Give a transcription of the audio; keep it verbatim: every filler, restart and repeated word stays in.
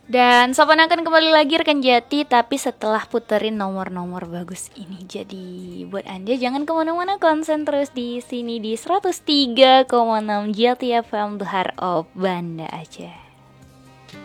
Dan Sopan akan kembali lagi rekan Jati, tapi setelah puterin nomor-nomor bagus ini. Jadi buat Anda jangan kemana-mana, konsen terus di sini di seratus tiga koma enam Jati F M, The Heart of Banda Aceh.